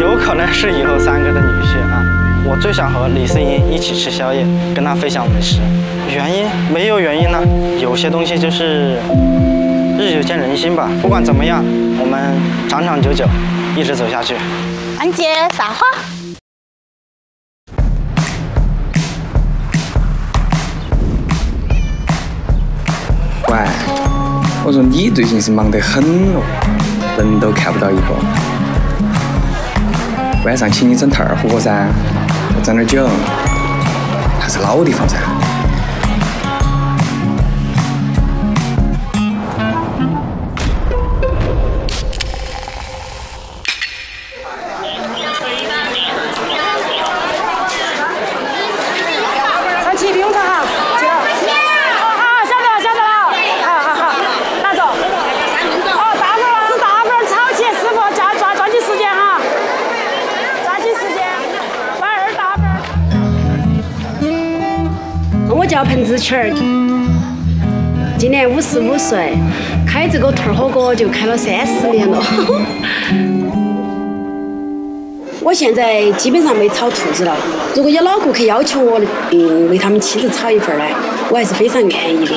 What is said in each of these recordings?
有可能是以后3哥的女婿啊。我最想和李思莹一起吃宵夜，跟她分享美食。原因没有原因呢，有些东西就是日久见人心吧。不管怎么样，我们长长久久，一直走下去。 安姐，撒花！ 喂，我说你最近是忙得很哦，人都看不到一个。晚上请你整2火锅噻，整点酒，还是老地方噻。 上去不用唱哈，去了。哦，好，晓得了。好，拿着。哦，大份儿是大份儿炒起，师傅抓紧时间哈，抓紧时间，来2大份儿。我叫彭子群儿，今年55岁，开这个兔儿火锅就开了30年了。我现在基本上没炒兔子了。如果有老顾客要求我，为他们亲自炒一份呢，我还是非常愿意的。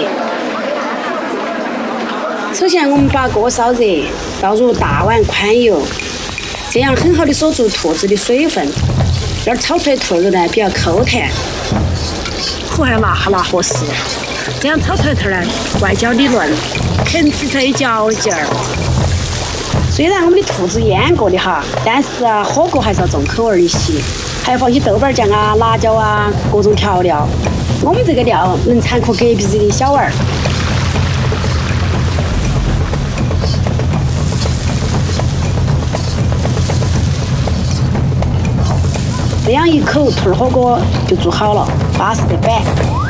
首先，我们把锅烧热，倒入大碗宽油，这样很好的锁住兔子的水分，让炒出来兔肉呢比较口弹，火还辣合适。这样炒出来兔呢，外焦里嫩，啃起才有嚼劲儿。虽然我们的兔子腌过的哈，但是火锅还是要重口味的些，还要放些豆瓣酱啊、辣椒啊，各种调料。我们这个料能馋哭隔壁的小娃儿。这样一口兔儿火锅就做好了，巴适得板。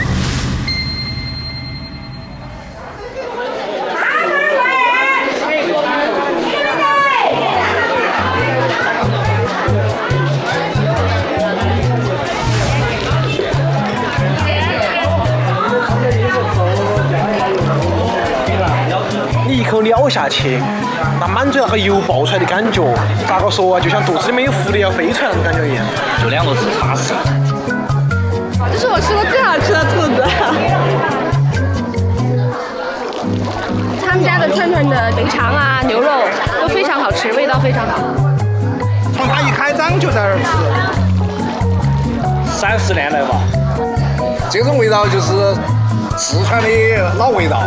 一口咬下去，那满嘴那个油爆出来的感觉，咋个说啊？就像肚子里面有蝴蝶要飞出来那种感觉一样。 就2个字，踏实。 这是我吃过最好吃的兔子。他们家的串的肥肠啊、牛肉都非常好吃，味道非常好。 从他一开张就在那儿吃30年来吧。 这种味道就是四川的老味道。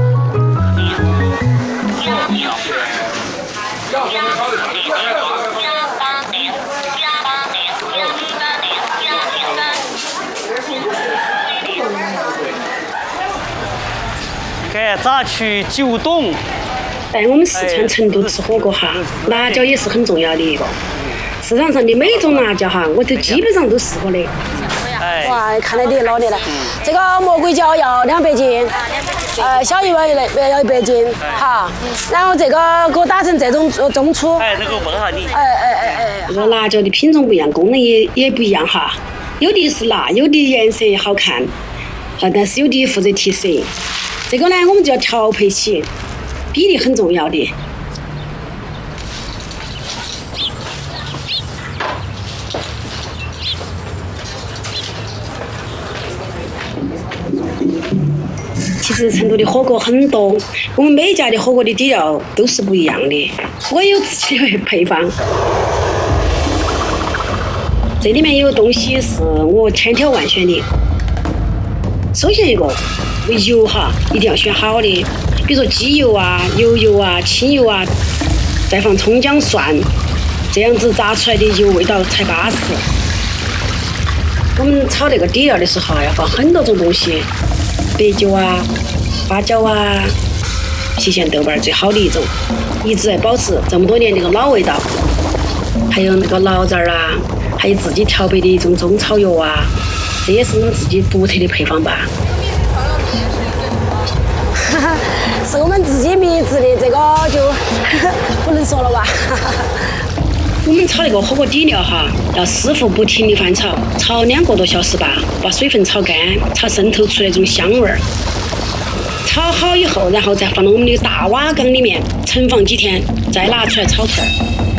看咋去9栋。 在我们四川成都吃火锅哈，辣椒也是很重要的一个。市场上的每种辣椒哈，我都基本上都试过的。哇，看来你老的了。这个魔鬼椒要200斤，小鱼要100斤，好。然后这个给我打成这种中粗。 这个问下你。 这个辣椒的品种不一样，功能也不一样哈。有的是辣，有的颜色好看，但是有的负责提色。这个呢，我们就要调配起，比例很重要的。其实成都的火锅很多，我们每一家的火锅的底料都是不一样的。我有自己的配方，这里面有东西是我千挑万选的。首先一个油哈，一定要选好的，比如说鸡油啊、牛油啊、清油啊，再放葱姜蒜，这样子炸出来的油味道才巴适。我们炒那个底料的时候要放很多种东西，白酒啊、花椒啊、郫县豆瓣最好的一种，一直在保持这么多年那个老味道。还有那个醪糟啊，还有自己调配的一种中草药啊，这也是我们自己独特的配方吧。是我们自己秘制的，这个就不能说了吧。我们炒那个火锅底料哈，要师傅不停地翻炒，炒2个多小时吧，把水分炒干，炒渗透出来这种香味儿。炒好以后，然后再放到我们的大瓦缸里面盛放几天，再拿出来炒出来。